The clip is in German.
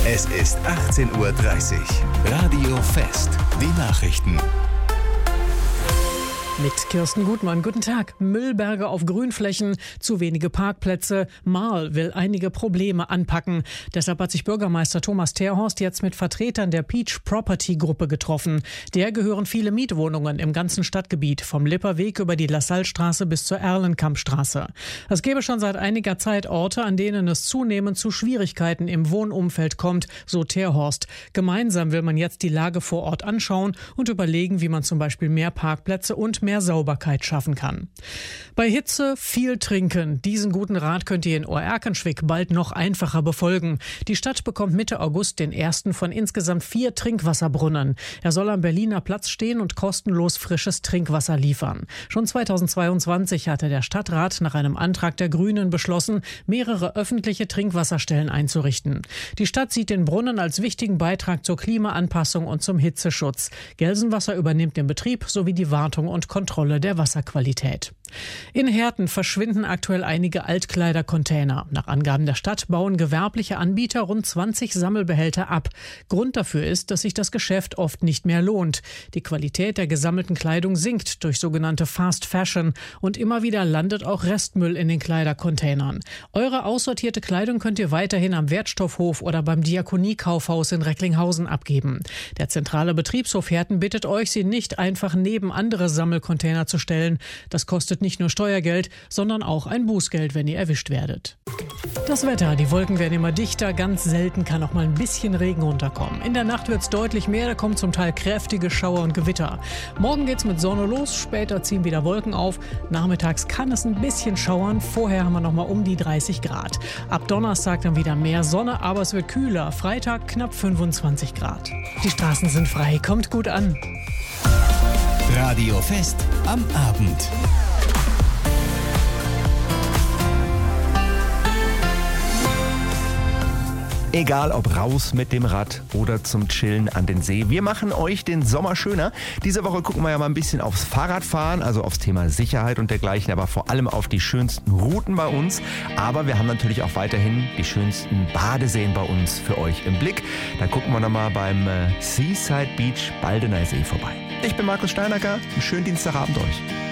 Es ist 18:30 Uhr. Radio Fest. Die Nachrichten. Mit Kirsten Gutmann. Guten Tag. Müllberge auf Grünflächen, zu wenige Parkplätze. Marl will einige Probleme anpacken. Deshalb hat sich Bürgermeister Thomas Terhorst jetzt mit Vertretern der Peach Property Gruppe getroffen. Der gehören viele Mietwohnungen im ganzen Stadtgebiet, vom Lipperweg über die Lassallestraße bis zur Erlenkampstraße. Es gäbe schon seit einiger Zeit Orte, an denen es zunehmend zu Schwierigkeiten im Wohnumfeld kommt, so Terhorst. Gemeinsam will man jetzt die Lage vor Ort anschauen und überlegen, wie man zum Beispiel mehr Parkplätze und mehr Sauberkeit schaffen kann. Bei Hitze viel trinken. Diesen guten Rat könnt ihr in Oerkenschwick bald noch einfacher befolgen. Die Stadt bekommt Mitte August den ersten von insgesamt 4 Trinkwasserbrunnen. Er soll am Berliner Platz stehen und kostenlos frisches Trinkwasser liefern. Schon 2022 hatte der Stadtrat nach einem Antrag der Grünen beschlossen, mehrere öffentliche Trinkwasserstellen einzurichten. Die Stadt sieht den Brunnen als wichtigen Beitrag zur Klimaanpassung und zum Hitzeschutz. Gelsenwasser übernimmt den Betrieb sowie die Wartung und Kontrolle der Wasserqualität. In Herten verschwinden aktuell einige Altkleidercontainer. Nach Angaben der Stadt bauen gewerbliche Anbieter rund 20 Sammelbehälter ab. Grund dafür ist, dass sich das Geschäft oft nicht mehr lohnt. Die Qualität der gesammelten Kleidung sinkt durch sogenannte Fast Fashion und immer wieder landet auch Restmüll in den Kleidercontainern. Eure aussortierte Kleidung könnt ihr weiterhin am Wertstoffhof oder beim Diakonie-Kaufhaus in Recklinghausen abgeben. Der zentrale Betriebshof Herten bittet euch, sie nicht einfach neben andere Sammelcontainer zu stellen. Das kostet nicht nur Steuergeld, sondern auch ein Bußgeld, wenn ihr erwischt werdet. Das Wetter, die Wolken werden immer dichter, ganz selten kann auch mal ein bisschen Regen runterkommen. In der Nacht wird es deutlich mehr, da kommen zum Teil kräftige Schauer und Gewitter. Morgen geht's mit Sonne los, später ziehen wieder Wolken auf. Nachmittags kann es ein bisschen schauern, vorher haben wir noch mal um die 30 Grad. Ab Donnerstag dann wieder mehr Sonne, aber es wird kühler. Freitag knapp 25 Grad. Die Straßen sind frei, kommt gut an. Radio Fest am Abend. Egal ob raus mit dem Rad oder zum Chillen an den See. Wir machen euch den Sommer schöner. Diese Woche gucken wir ja mal ein bisschen aufs Fahrradfahren, also aufs Thema Sicherheit und dergleichen, aber vor allem auf die schönsten Routen bei uns. Aber wir haben natürlich auch weiterhin die schönsten Badeseen bei uns für euch im Blick. Da gucken wir nochmal beim Seaside Beach Baldeneysee vorbei. Ich bin Markus Steinacker. Einen schönen Dienstagabend euch.